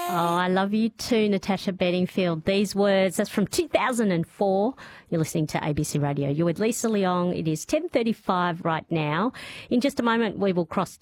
Oh, I love you too, Natasha Bedingfield. These words, that's from 2004. You're listening to ABC Radio. You're with Lisa Leong. It is 10:35 right now. In just a moment, we will cross